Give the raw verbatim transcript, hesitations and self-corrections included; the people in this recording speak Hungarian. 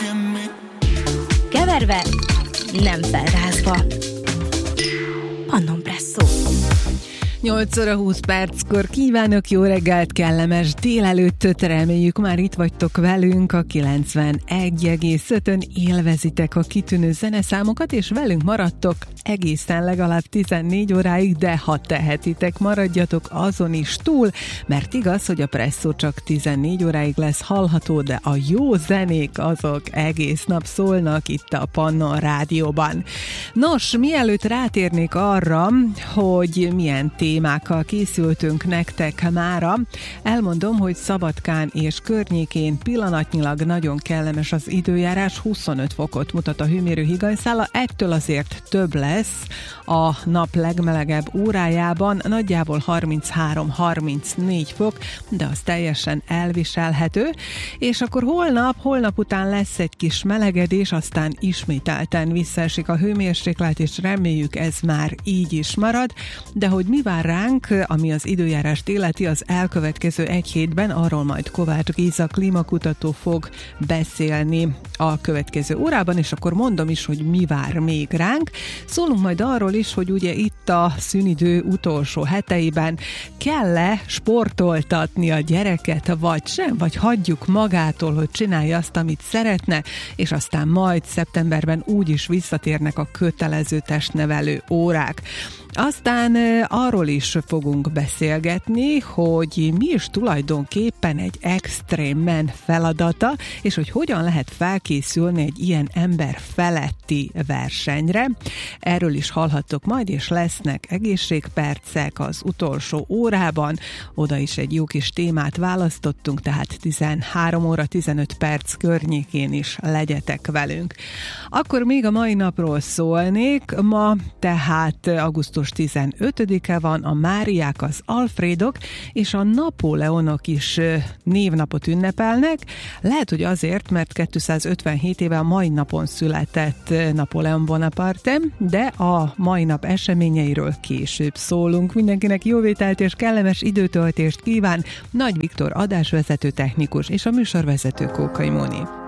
Keverve, nem felrázva. Pannon Presszó. nyolc óra húsz perckor kívánok jó reggelt, kellemes délelőttöt, reméljük már itt vagytok velünk a kilencvenegy egész ötön, élvezitek a kitűnő zeneszámokat, és velünk maradtok egészen legalább tizennégy óráig, de ha tehetitek, maradjatok azon is túl, mert igaz, hogy a Presszó csak tizennégy óráig lesz hallható, de a jó zenék azok egész nap szólnak itt a Pannon Rádióban. Nos, mielőtt rátérnék arra, hogy milyen témákkal készültünk nektek mára, elmondom, hogy Szabadkán és környékén pillanatnyilag nagyon kellemes az időjárás, huszonöt fokot mutat a hőmérő higanyszála, ettől azért több lesz a nap legmelegebb órájában, nagyjából harminchárom harmincnégy fok, de az teljesen elviselhető, és akkor holnap, holnap után lesz egy kis melegedés, aztán ismételten visszaesik a hőmérséklet, és reméljük ez már így is marad, de hogy mi vár ránk, ami az időjárást illeti az elkövetkező egy hétben, arról majd Kovács Géza klímakutató fog beszélni a következő órában, és akkor mondom is, hogy mi vár még ránk. Szólunk majd arról is, hogy ugye itt a szünidő utolsó heteiben kell-e sportoltatni a gyereket, vagy sem, vagy hagyjuk magától, hogy csinálja azt, amit szeretne, és aztán majd szeptemberben úgyis visszatérnek a kötelező testnevelő órák. Aztán arról is fogunk beszélgetni, hogy mi is tulajdonképpen egy extrém men feladata, és hogy hogyan lehet felkészülni egy ilyen ember feletti versenyre. Erről is hallhattok majd, és lesznek egészségpercek az utolsó órában. Oda is egy jó kis témát választottunk, tehát tizenhárom óra tizenöt perc környékén is legyetek velünk. Akkor még a mai napról szólnék. Ma tehát augusztus tizenötödike van, a Máriák, az Alfrédok és a Napóleonok is névnapot ünnepelnek. Lehet, hogy azért, mert kétszázötvenhét éve a mai napon született Napóleon Bonaparte, de a mai nap eseményeiről később szólunk. Mindenkinek jó vételt és kellemes időtöltést kíván Nagy Viktor adásvezető technikus és a műsorvezető Kókai Móni.